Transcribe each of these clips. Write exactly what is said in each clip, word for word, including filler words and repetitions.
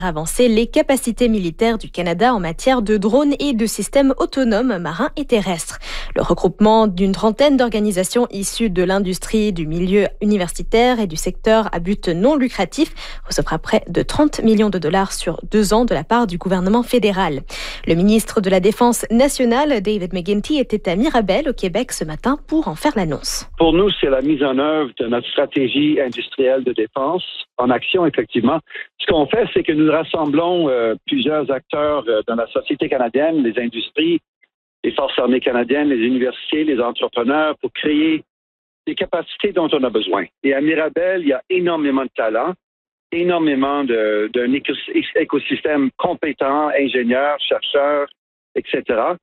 avancer les capacités militaires du Canada en matière de drones et de systèmes autonomes marins et terrestres. Le regroupement d'une trentaine d'organisations issues de l'industrie, du milieu universitaire et du secteur à but non lucratif recevra près de trente millions de dollars sur deux ans de la part du gouvernement fédéral. Le ministre de la Défense nationale, David McGuinty, était à Mirabel, au Québec, ce matin pour en faire l'annonce. Pour nous, c'est la mise en œuvre de notre stratégie industrielle de défense en action, effectivement. Ce qu'on fait, c'est que nous rassemblons euh, plusieurs acteurs euh, dans la société canadienne, les industries, les forces armées canadiennes, les universités, les entrepreneurs, pour créer des capacités dont on a besoin. Et à Mirabel, il y a énormément de talent, énormément de, d'un écosystème compétent, ingénieurs, chercheurs, et cetera.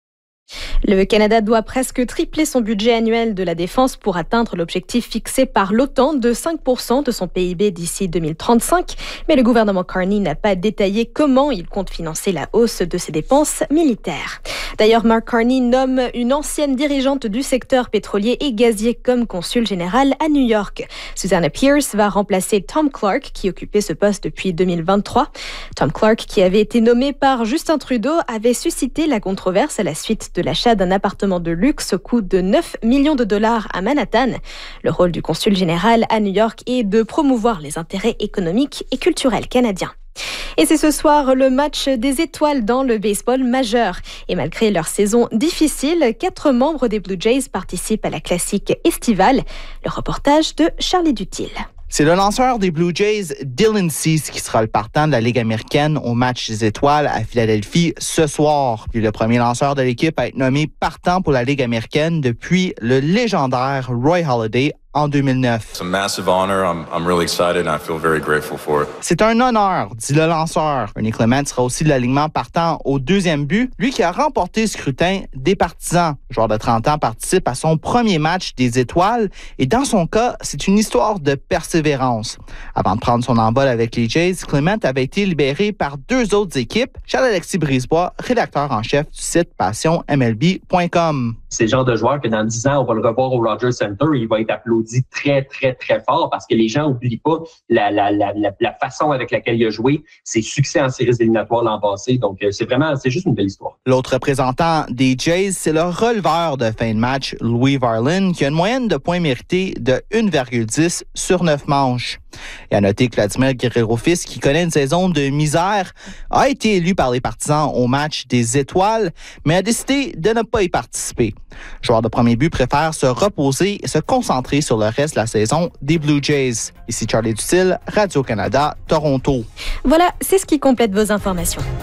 Le Canada doit presque tripler son budget annuel de la défense pour atteindre l'objectif fixé par l'OTAN de cinq pour cent de son P I B d'ici deux mille trente-cinq. Mais le gouvernement Carney n'a pas détaillé comment il compte financer la hausse de ses dépenses militaires. D'ailleurs, Mark Carney nomme une ancienne dirigeante du secteur pétrolier et gazier comme consul général à New York. Susanna Pierce va remplacer Tom Clark, qui occupait ce poste depuis deux mille vingt-trois. Tom Clark, qui avait été nommé par Justin Trudeau, avait suscité la controverse à la suite de l'achat d'un appartement de luxe au coût de neuf millions de dollars à Manhattan. Le rôle du consul général à New York est de promouvoir les intérêts économiques et culturels canadiens. Et c'est ce soir le match des étoiles dans le baseball majeur. Et malgré leur saison difficile, quatre membres des Blue Jays participent à la classique estivale. Le reportage de Charlie Dutil. C'est le lanceur des Blue Jays, Dylan Cease, qui sera le partant de la Ligue américaine au match des étoiles à Philadelphie ce soir. Il est le premier lanceur de l'équipe à être nommé partant pour la Ligue américaine depuis le légendaire Roy Halladay en deux mille neuf. It's a massive honor. I'm, I'm really excited and I feel very grateful for it. C'est un honneur, dit le lanceur. Ernie Clement sera aussi de l'alignement partant au deuxième but, lui qui a remporté le scrutin des partisans. Le joueur de trente ans participe à son premier match des étoiles et dans son cas, c'est une histoire de persévérance. Avant de prendre son envol avec les Jays, Clement avait été libéré par deux autres équipes. Charles-Alexis Brisebois, rédacteur en chef du site passion m l b point com. C'est le genre de joueur que dans dix ans, on va le revoir au Rogers Center et il va être applaudi très, très, très fort parce que les gens n'oublient pas la, la, la, la, la façon avec laquelle il a joué, ses succès en séries éliminatoires l'an passé. Donc, c'est vraiment, c'est juste une belle histoire. L'autre représentant des Jays, c'est le releveur de fin de match, Louis Varlin, qui a une moyenne de points mérités de un virgule dix sur neuf manches. Et à noter que Vladimir Guerrero-Fils, qui connaît une saison de misère, a été élu par les partisans au match des étoiles, mais a décidé de ne pas y participer. Le joueur de premier but préfère se reposer et se concentrer sur le reste de la saison des Blue Jays. Ici Charlie Dutil, Radio-Canada, Toronto. Voilà, c'est ce qui complète vos informations.